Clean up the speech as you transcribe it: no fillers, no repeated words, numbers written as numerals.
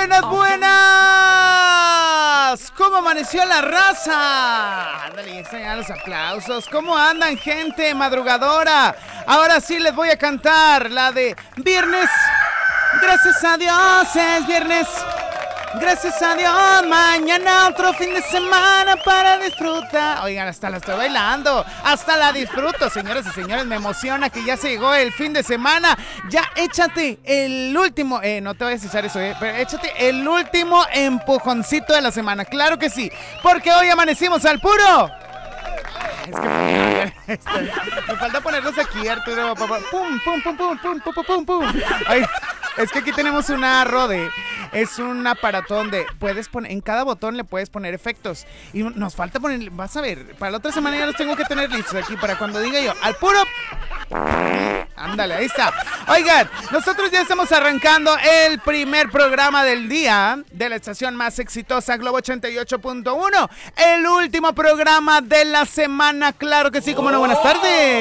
buenas, buenas. ¿Cómo amaneció la raza? Ándale, extrañan los aplausos. ¿Cómo andan, gente madrugadora? Ahora sí les voy a cantar la de viernes. Gracias a Dios es viernes. Gracias a Dios, mañana otro fin de semana para disfrutar. Oigan, hasta la estoy bailando, hasta la disfruto, señoras y señores. Me emociona que ya se llegó el fin de semana. Ya échate el último, no te vayas a echar eso, pero échate el último empujoncito de la semana. Claro que sí, porque hoy amanecimos al puro. Es que me falta ponerlos aquí, Arturo. Pum, pum, pum, pum, pum, pum, pum, pum, pum. Ay, es que aquí tenemos una Rode. Es un aparato donde puedes poner, en cada botón le puedes poner efectos. Y nos falta poner, vas a ver, para la otra semana ya los tengo que tener listos aquí para cuando diga yo, al puro. Ándale, ahí está. Oigan, nosotros ya estamos arrancando el primer programa del día de la estación más exitosa, Globo 88.1. El último programa de la semana, claro que sí, como no, buenas tardes.